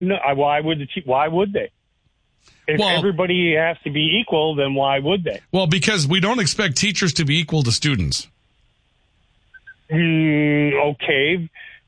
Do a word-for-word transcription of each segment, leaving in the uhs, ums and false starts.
No, why would the te- why would they? If well, everybody has to be equal, then why would they? Well, because we don't expect teachers to be equal to students. Mm, okay.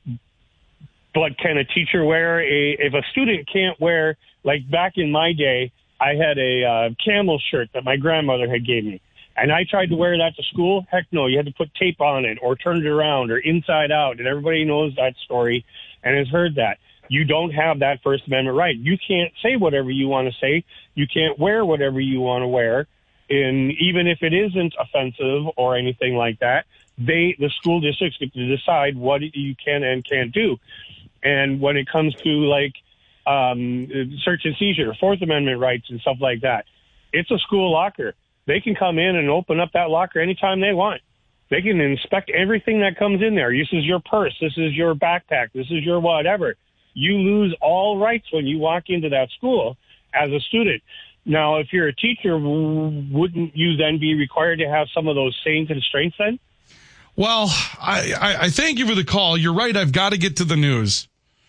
But can a teacher wear a, if a student can't wear, like back in my day, I had a uh, camel shirt that my grandmother had gave me. And I tried to wear that to school. Heck no, you had to put tape on it or turn it around or inside out. And everybody knows that story and has heard that. You don't have that First Amendment right. You can't say whatever you want to say. You can't wear whatever you want to wear. And even if it isn't offensive or anything like that, they, the school districts get to decide what you can and can't do. And when it comes to, like, um, search and seizure, Fourth Amendment rights and stuff like that, it's a school locker. They can come in and open up that locker anytime they want. They can inspect everything that comes in there. This is your purse. This is your backpack. This is your whatever. You lose all rights when you walk into that school as a student. Now, if you're a teacher, wouldn't you then be required to have some of those same constraints then? Well, I, I, I thank you for the call. You're right. I've got to get to the news.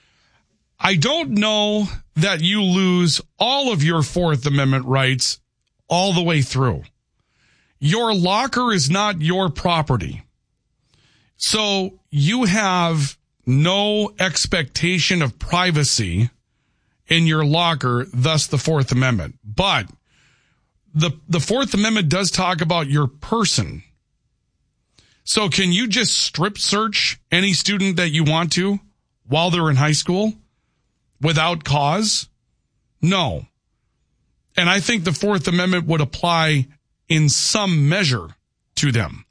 I don't know that you lose all of your Fourth Amendment rights all the way through. Your locker is not your property. So you have no expectation of privacy in your locker, thus the Fourth Amendment. But the the Fourth Amendment does talk about your person. So can you just strip search any student that you want to while they're in high school without cause? No. And I think the Fourth Amendment would apply in some measure to them.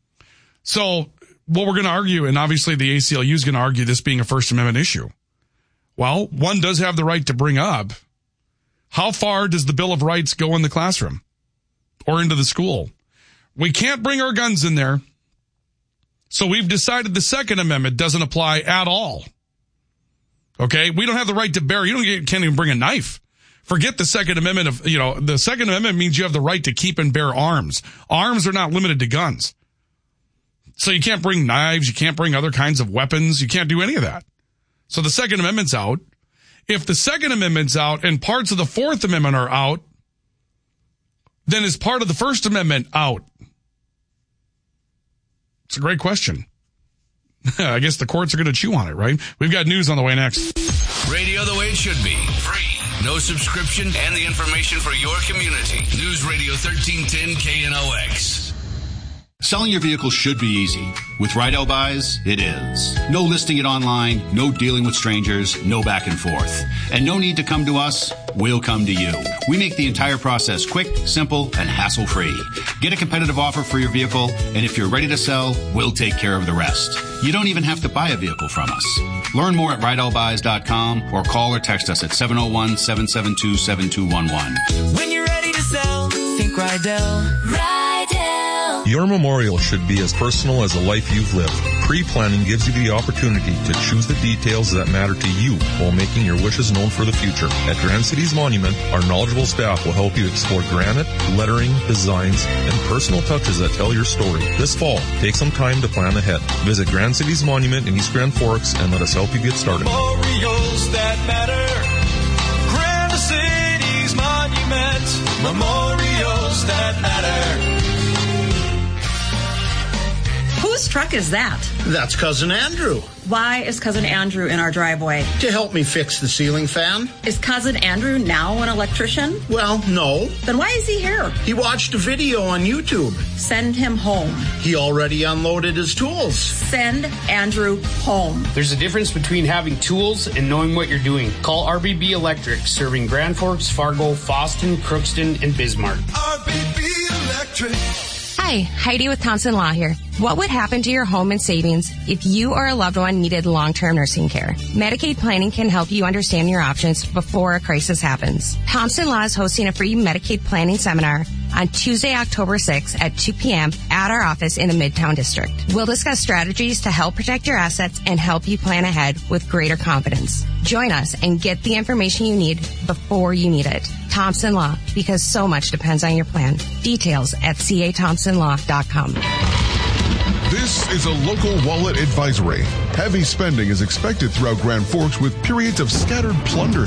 So what we're going to argue, and obviously the A C L U is going to argue this being a First Amendment issue. Well, one does have the right to bring up, how far does the Bill of Rights go in the classroom or into the school? We can't bring our guns in there. So we've decided the Second Amendment doesn't apply at all. Okay? We don't have the right to bear. You don't get, can't even bring a knife. Forget the Second Amendment of, you know, the Second Amendment means you have the right to keep and bear arms. Arms are not limited to guns. So you can't bring knives. You can't bring other kinds of weapons. You can't do any of that. So the Second Amendment's out. If the Second Amendment's out and parts of the Fourth Amendment are out, then is part of the First Amendment out? It's a great question. I guess the courts are going to chew on it, right? We've got news on the way next. Radio the way it should be. Free. No subscription and the information for your community. News Radio thirteen ten K N O X. Selling your vehicle should be easy. With Rydell Buys, it is. No listing it online, no dealing with strangers, no back and forth. And no need to come to us, we'll come to you. We make the entire process quick, simple, and hassle-free. Get a competitive offer for your vehicle, and if you're ready to sell, we'll take care of the rest. You don't even have to buy a vehicle from us. Learn more at Rydell Buys dot com or call or text us at seven oh one, seven seven two, seven two one one. When you're ready to sell, think Rydell. Rydell. Your memorial should be as personal as a life you've lived. Pre-planning gives you the opportunity to choose the details that matter to you while making your wishes known for the future. At Grand Cities Monument, our knowledgeable staff will help you explore granite, lettering, designs, and personal touches that tell your story. This fall, take some time to plan ahead. Visit Grand Cities Monument in East Grand Forks and let us help you get started. Memorials that matter. Grand Cities Monument. Memorials that matter. Whose truck is that? That's Cousin Andrew. Why is Cousin Andrew in our driveway? To help me fix the ceiling fan. Is Cousin Andrew now an electrician? Well, no. Then why is he here? He watched a video on YouTube. Send him home. He already unloaded his tools. Send Andrew home. There's a difference between having tools and knowing what you're doing. Call R B B Electric, serving Grand Forks, Fargo, Fosston, Crookston, and Bismarck. R B B Electric. Hi, Heidi with Thompson Law here. What would happen to your home and savings if you or a loved one needed long-term nursing care? Medicaid planning can help you understand your options before a crisis happens. Thompson Law is hosting a free Medicaid planning seminar on Tuesday, October sixth at two p.m. at our office in the Midtown District. We'll discuss strategies to help protect your assets and help you plan ahead with greater confidence. Join us and get the information you need before you need it. Thompson Law, because so much depends on your plan. Details at c a thompson law dot com. This This is a local wallet advisory. Heavy spending is expected throughout Grand Forks with periods of scattered plunder